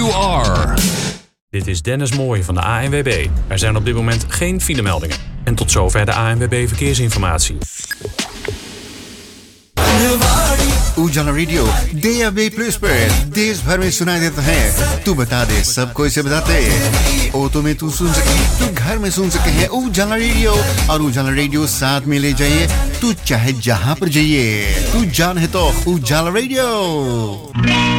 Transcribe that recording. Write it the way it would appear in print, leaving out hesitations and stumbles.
you are. Dit is Dennis Mooij van de ANWB. Er zijn op dit moment geen filemeldingen. En tot zover de ANWB Verkeersinformatie. Ujala radio DAB+ पर देश भर में सुनाई देता है। तू बता दे, सबको इसे बताते। ऑटो में तू सुन सके, तू घर में सुन सके है उजाला रेडियो। और उजाला रेडियो साथ में ले जाइए, तू चाहे जहां पर जाइए, तू जान है तो उजाला रेडियो।